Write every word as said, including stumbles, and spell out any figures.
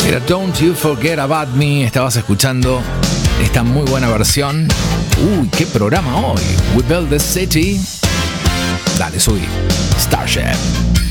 Era Don't You Forget About Me. Estabas escuchando esta muy buena versión. Uy, qué programa hoy. We Build the City. Dale, subí. Starship.